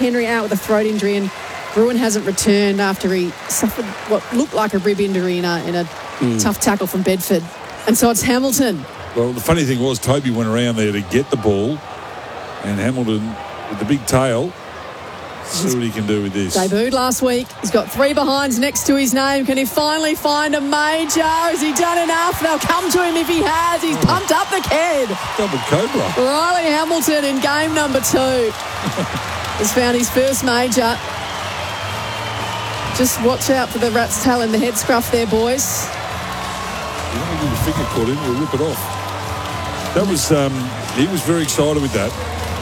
Henry out with a throat injury, and Bruin hasn't returned after he suffered what looked like a rib injury in a tough tackle from Bedford. And so it's Hamilton. Well, the funny thing was Toby went around there to get the ball, and Hamilton, with the big tail, see what he can do with this. Debuted last week. He's got 3 behinds next to his name. Can he finally find a major? Has he done enough? They'll come to him if he has. He's pumped up the kid. Double cobra. Riley Hamilton in game number 2 has found his first major. Just watch out for the rat's tail in the head scruff there, boys. You want to get your finger caught in, we'll rip it off. That was, he was very excited with that.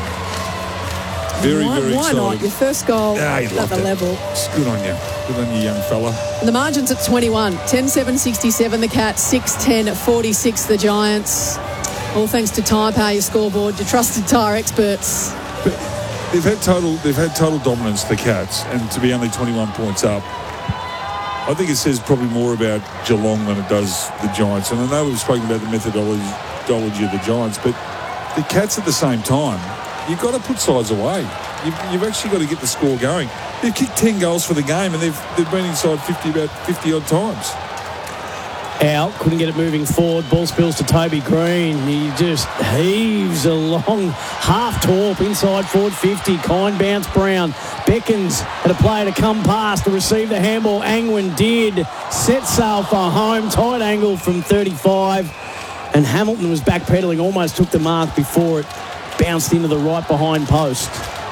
Very excited. Why not? Your first goal at the level. It's good on you. Good on you, young fella. And the margin's at 21. 10-7-67 the Cats, 6-10-46 the Giants. All thanks to Tyre Power, your scoreboard, your trusted tyre experts. But they've had total dominance, the Cats, and to be only 21 points up, I think it says probably more about Geelong than it does the Giants. And I know we've spoken about the methodology of the Giants, but the Cats at the same time, you've got to put sides away. You've actually got to get the score going. They've kicked 10 goals for the game, and they've been inside 50 about 50-odd times. Out, couldn't get it moving forward. Ball spills to Toby Green. He just heaves along half-torp inside forward 50. Kind bounce Brown. Beckons had a player to come past to receive the handball. Angwin did. Set sail for home. Tight angle from 35. And Hamilton was backpedaling, almost took the mark before it bounced into the right behind post.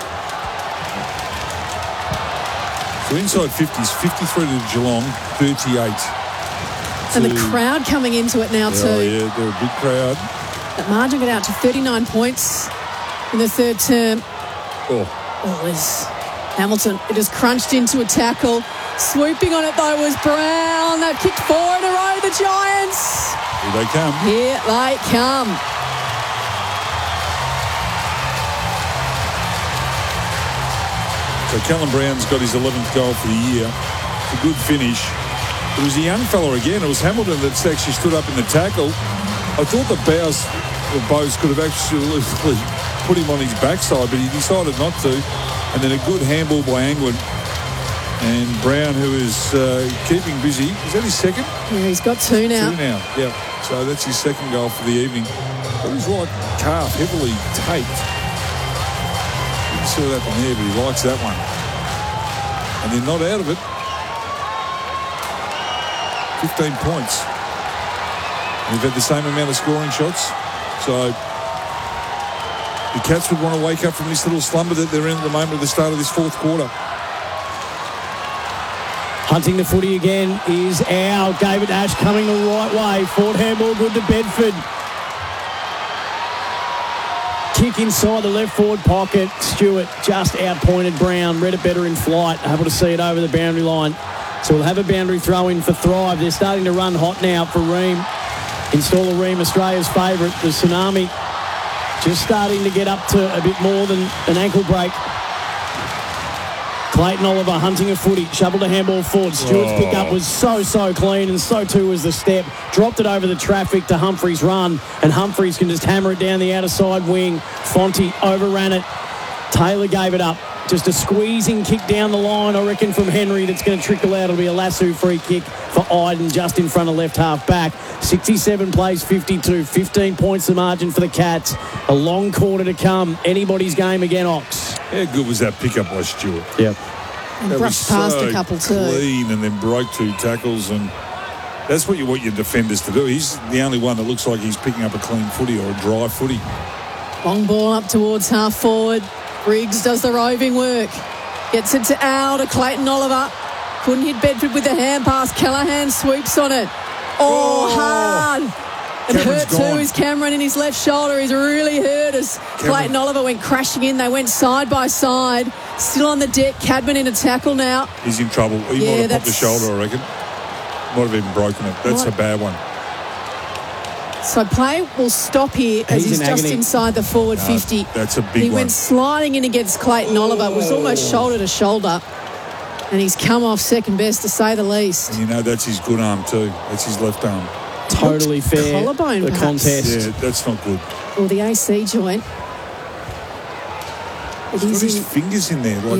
So inside 50s, 53 to Geelong, 38. And the crowd coming into it now too. Oh, yeah, they're a big crowd. That margin got out to 39 points in the third term. Oh, it's Hamilton. It just crunched into a tackle. Swooping on it, though, was Brown. They've kicked 4 in a row, the Giants. Here they come. Here they come. So Callum Brown's got his 11th goal for the year. It's a good finish. It was a young fella again. It was Hamilton that's actually stood up in the tackle. I thought the Bows could have actually put him on his backside, but he decided not to. And then a good handball by Angwin. And Brown, who is keeping busy. Is that his second? Yeah, he's got 2 now. 2 now, yeah. So that's his second goal for the evening. Got his right calf heavily taped. You can see what happened there, but he likes that one. And they're not out of it. 15 points. And they've had the same amount of scoring shots. So the Cats would want to wake up from this little slumber that they're in at the moment at the start of this fourth quarter. Hunting the footy again is out. David Ash coming the right way. Forward handball good to Bedford. Kick inside the left forward pocket. Stewart just outpointed Brown. Read it better in flight. Able to see it over the boundary line. So we'll have a boundary throw in for Thrive. They're starting to run hot now for Ream. Installer Ream, Australia's favourite, the Tsunami. Just starting to get up to a bit more than an ankle break. Clayton Oliver hunting a footy. Shoveled a handball forward. Stewart's pick up was so clean, and so too was the step. Dropped it over the traffic to Humphreys' run, and Humphreys can just hammer it down the outer side wing. Fonte overran it. Taylor gave it up. Just a squeezing kick down the line, I reckon, from Henry that's going to trickle out. It'll be a lasso free kick for Iden just in front of left half back. 67 plays 52. 15 points the margin for the Cats. A long quarter to come. Anybody's game again, Ox. How good was that pickup by Stewart? Yep. And brushed past a couple too. Clean, and then broke 2 tackles, and that's what you want your defenders to do. He's the only one that looks like he's picking up a clean footy or a dry footy. Long ball up towards half forward. Briggs does the roving work. Gets it to Al, to Clayton Oliver. Couldn't hit Bedford with the hand pass. Callaghan sweeps on it. Hard. And Cameron's hurt too gone. is Cameron in his left shoulder. He's really hurt as Clayton Oliver went crashing in. They went side by side. Still on the deck. Cadman in a tackle now. He's in trouble. He might have popped the shoulder, I reckon. Might have even broken it. That's a bad one. So play will stop here as he's just inside the forward 50. That's a big one. He went sliding in against Clayton Oliver. It was almost shoulder to shoulder. And he's come off second best, to say the least. And you know that's his good arm too. That's his left arm. Totally fair. Collarbone, the perhaps. contest. Yeah, that's not good. Or the AC joint. He's got his fingers in there. Like